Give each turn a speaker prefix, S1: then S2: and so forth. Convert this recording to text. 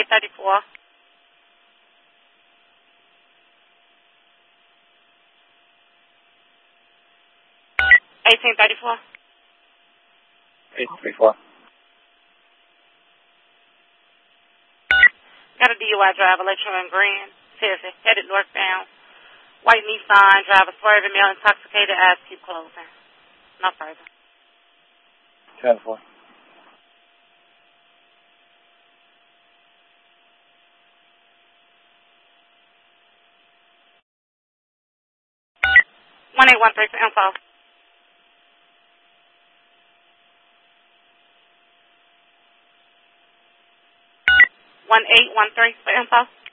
S1: 1834. 1834.
S2: 834.
S1: Got a DUI driver, Electro and Grand, Tiffany, headed northbound. White Nissan, driver swerving, male intoxicated, eyes keep closing. No further.
S2: 10-4.
S1: 1813 for info. 1813 for info.